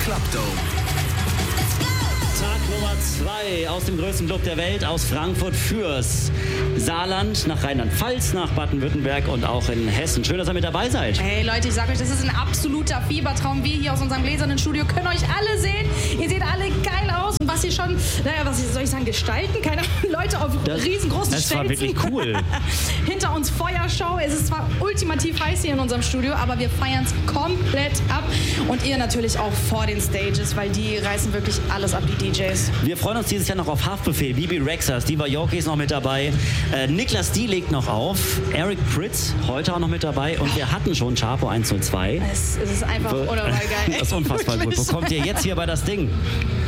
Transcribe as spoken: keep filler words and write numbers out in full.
Clubdome. Tag Nummer zwei aus dem größten Club der Welt, aus Frankfurt fürs Saarland, nach Rheinland-Pfalz, nach Baden-Württemberg und auch in Hessen. Schön, dass ihr mit dabei seid. Hey Leute, ich sag euch, das ist ein absoluter Fiebertraum. Wir hier aus unserem gläsernen Studio können euch alle sehen. Ihr seht alle geil aus. Und was ihr schon, naja, was soll ich sagen, gestalten? Keine Ahnung, Leute auf das, riesengroßen das Stelzen. Das war wirklich cool. Hinter uns Feuershow. Es ist zwar ultimativ heiß hier in unserem Studio, aber wir feiern es komplett ab. Und ihr natürlich auch vor den Stages, weil die reißen wirklich alles ab, die D Js. Wir freuen uns dieses Jahr noch auf Haftbefehl, Bibi Rexha, Steve Aoki ist noch mit dabei, äh, Niklas D legt noch auf, Eric Prydz heute auch noch mit dabei und wir hatten schon Chapo hundertzwei. Es, es ist einfach unnormal geil. Das ist unfassbar gut. Wo kommt ihr jetzt hier bei das Ding?